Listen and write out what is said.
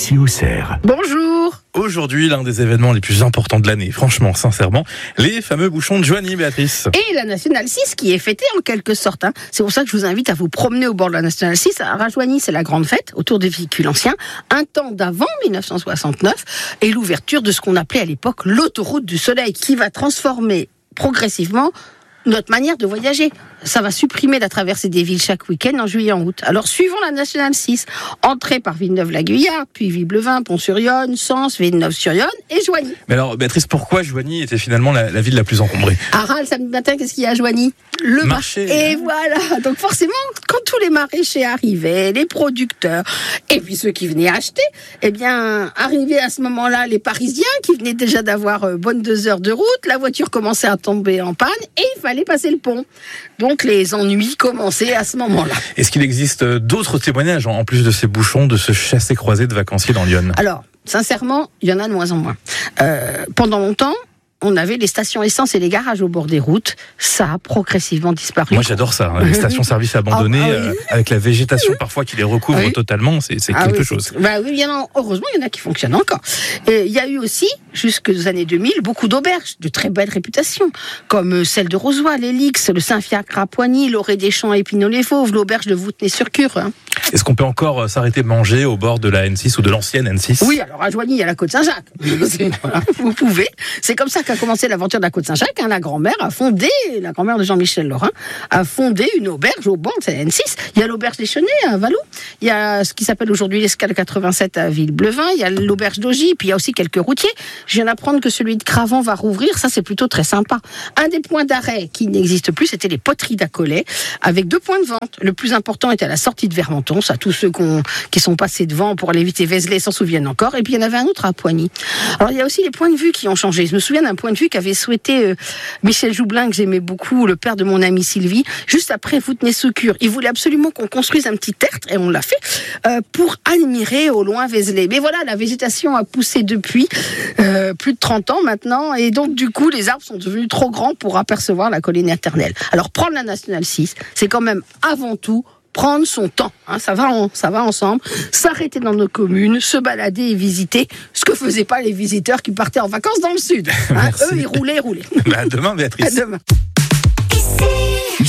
ici Auxerre. Bonjour. Aujourd'hui, l'un des événements les plus importants de l'année, franchement, sincèrement, les fameux bouchons de Joigny, Béatrice. Et la Nationale 6 qui est fêtée en quelque sorte. C'est pour ça que je vous invite à vous promener au bord de la Nationale 6. À Joigny, c'est la grande fête autour des véhicules anciens, un temps d'avant 1969, et l'ouverture de ce qu'on appelait à l'époque l'autoroute du soleil, qui va transformer progressivement notre manière de voyager. Ça va supprimer la traversée des villes chaque week-end en juillet et en août. Alors, suivons la Nationale 6. Entrée par Villeneuve-la-Guyarde, puis Villeblevin, Pont-sur-Yonne, Sens, Villeneuve-sur-Yonne et Joigny. Mais alors, Béatrice, pourquoi Joigny était finalement la ville la plus encombrée ? Arras, le samedi matin, qu'est-ce qu'il y a à Joigny ? Le marché. Et voilà. Donc forcément, quand tous les maraîchers arrivaient, les producteurs, et puis ceux qui venaient acheter, eh bien, arrivaient à ce moment-là les Parisiens qui venaient déjà d'avoir bonne 2 heures de route, la voiture commençait à tomber en panne et il fallait passer le pont. Donc les ennuis commençaient à ce moment-là. Est-ce qu'il existe d'autres témoignages, en plus de ces bouchons, de ce chassé-croisé de vacanciers dans Lyon ? Alors, sincèrement, il y en a de moins en moins. Pendant longtemps, on avait les stations essence et les garages au bord des routes. Ça a progressivement disparu. Moi, j'adore ça. Les stations-service abandonnées, oui. avec la végétation parfois qui les recouvre totalement, c'est quelque chose. Oui, heureusement, il y en a qui fonctionnent encore. Et il y a eu aussi, jusqu'aux années 2000, beaucoup d'auberges de très belle réputation, comme celle de Rozoy, l'Élix, le Saint-Fiacre à Poigny, l'Orée des Champs à Épinal-les-Fauves, l'auberge de Voûtenay-sur-Cure. Est-ce qu'on peut encore s'arrêter manger au bord de la N6 ou de l'ancienne N6 ? Oui, alors à Joigny, il y a la Côte-Saint-Jacques. Voilà, vous pouvez. C'est comme ça qu'a commencé l'aventure de la Côte-Saint-Jacques. La grand-mère de Jean-Michel Lorrain, a fondé une auberge au bord de la N6. Il y a l'auberge des Chenets à Vallou. Il y a ce qui s'appelle aujourd'hui l'Escale 87 à Villeblevin. Il y a l'auberge d'Augy. Puis il y a aussi quelques routiers. Je viens d'apprendre que celui de Cravant va rouvrir. Ça, c'est plutôt très sympa. Un des points d'arrêt qui n'existe plus, c'était les poteries d'Acollet, avec 2 points de vente. Le plus important était à la sortie de Vermenton. Ça, tous ceux qui sont passés devant pour aller éviter Vézelay s'en souviennent encore. Et puis il y en avait un autre à Poigny. Alors il y a aussi les points de vue qui ont changé. Je me souviens d'un point de vue qu'avait souhaité Michel Joublin, que j'aimais beaucoup, le père de mon amie Sylvie, juste après Voûtenay-sur-Cure. Il voulait absolument qu'on construise un petit tertre, et on l'a fait, pour admirer au loin Vézelay. Mais voilà, la végétation a poussé depuis plus de 30 ans maintenant, et donc du coup, les arbres sont devenus trop grands pour apercevoir la colline éternelle. Alors prendre la Nationale 6, c'est quand même avant tout prendre son temps, ça va ensemble, s'arrêter dans nos communes, se balader et visiter, ce que faisaient pas les visiteurs qui partaient en vacances dans le sud. Eux, ils roulaient. À demain, Béatrice. À demain.